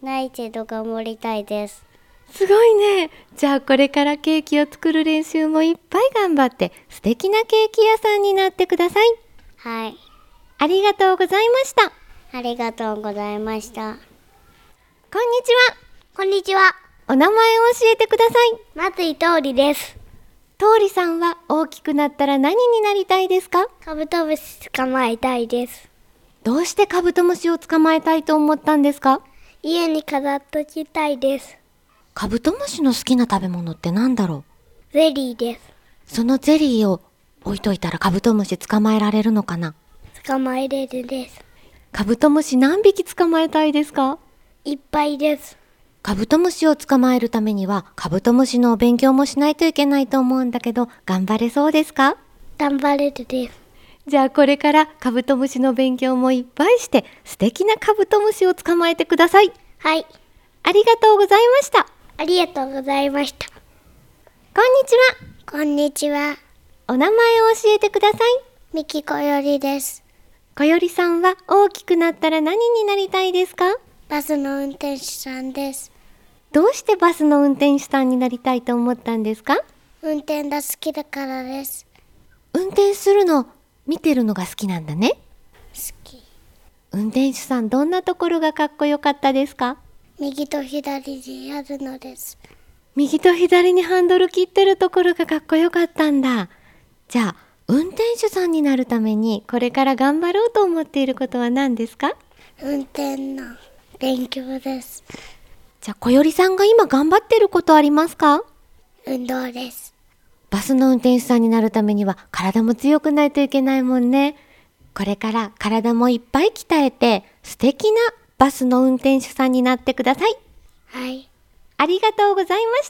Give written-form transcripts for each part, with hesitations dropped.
ないけど頑張りたいです。 すごいね。じゃあこれからケーキを作る練習もいっぱい頑張って素敵なケーキ屋さんになってください。 はい。 ありがとうございました。 ありがとうございました。 こんにちは。 こんにちは。 お名前を教えてください。 松井とおりです。 とおりさんは大きくなったら何になりたいですか？ カブトムシ捕まえたいです。 どうしてカブトムシを捕まえたいと思ったんですか？ 家に飾っときたいです。 カブトムシの好きな食べ物って何だろう？ ゼリーです。 そのゼリーを置いといたらカブトムシ捕まえられるのかな？ 捕まえれるです。 カブトムシ何匹捕まえたいですか？ いっぱいです。 カブトムシを捕まえるためにはカブトムシのお勉強もしないといけないと思うんだけど、頑張れそうですか？ 頑張れるです。 じゃあこれからカブトムシの勉強もいっぱいして素敵なカブトムシを捕まえてください。 はい。 ありがとうございました。 ありがとうございました。 こんにちは。 こんにちは。 お名前を教えてください。 みきこよりです。 こよりさんは大きくなったら何になりたいですか？ バスの運転手さんです。 どうしてバスの運転手さんになりたいと思ったんですか？ 運転が好きだからです。 運転するの見てるのが好きなんだね。 好き。 運転手さんどんなところがかっこよかったですか？ 右と左にやるのです。 右と左にハンドル切ってるところがかっこよかったんだ。じゃあ運転手さんになるためにこれから頑張ろうと思っていることは何ですか？ 運転の勉強です。 じゃあこよりさんが今頑張ってることありますか？ 運動です。 バスの運転手さんになるためには体も強くないといけないもんね。これから体もいっぱい鍛えて素敵なバスの運転手さんになってください。 はい。 ありがとうございました。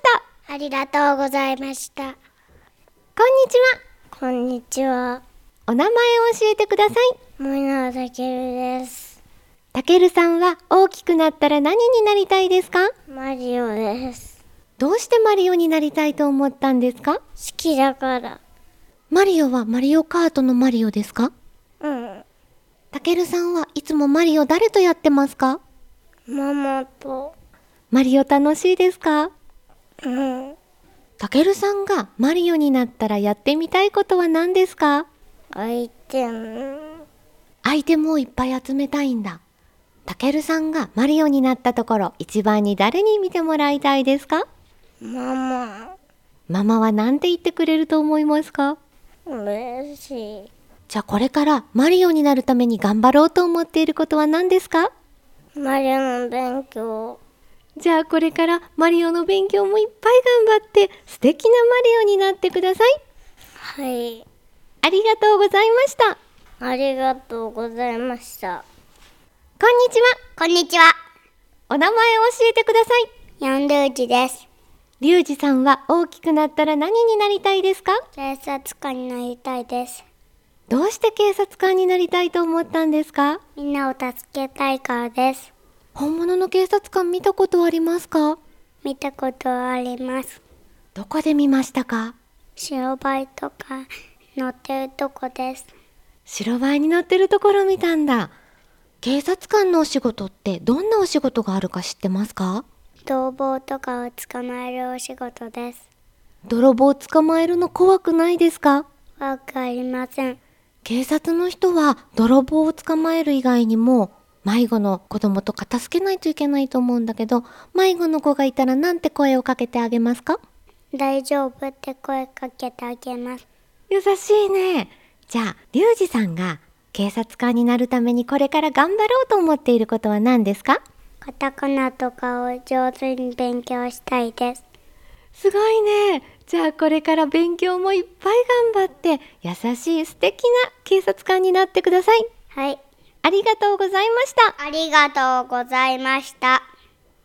ありがとうございました。 こんにちは。 こんにちは。 お名前を教えてください。 森永たけるです。 たけるさんは大きくなったら何になりたいですか？ マリオです。 どうしてマリオになりたいと思ったんですか？ 好きだから。 マリオはマリオカートのマリオですか？ うん。 たけるさんはいつもマリオ誰とやってますか？ ママと。 マリオ楽しいですか？ うん。 たけるさんがマリオになったらやってみたいことは何ですか？ アイテム。 アイテムをいっぱい集めたいんだ。たけるさんがマリオになったところ一番に誰に見てもらいたいですか？ ママ。 ママは何て言ってくれると思いますか？ 嬉しい。 じゃあこれからマリオになるために頑張ろうと思っていることは何ですか？ マリオの勉強。 じゃあこれからマリオの勉強もいっぱい頑張って素敵なマリオになってください。 はい。 ありがとうございました。 ありがとうございました。 こんにちは。 こんにちは。 お名前を教えてください。 ヤンルージです。 リュウジさんは大きくなったら何になりたいですか？ 警察官になりたいです。 どうして警察官になりたいと思ったんですか？ みんなを助けたいからです。 本物の警察官見たことありますか？ 見たことあります。 どこで見ましたか？ 白バイとか乗ってるとこです。 白バイに乗ってるところ見たんだ。警察官のお仕事ってどんなお仕事があるか知ってますか？ 泥棒とかを捕まえるお仕事です。 泥棒を捕まえるの怖くないですか？ わかりません。 警察の人は泥棒を捕まえる以外にも迷子の子供とか助けないといけないと思うんだけど、迷子の子がいたらなんて声をかけてあげますか？ 大丈夫って声かけてあげます。 優しいね。じゃあリュウジさんが警察官になるためにこれから頑張ろうと思っていることは何ですか？ カタカナとかを上手に勉強したいです。 すごいね。じゃあこれから勉強もいっぱい頑張って優しい素敵な警察官になってください。 はい。 ありがとうございました。 ありがとうございました。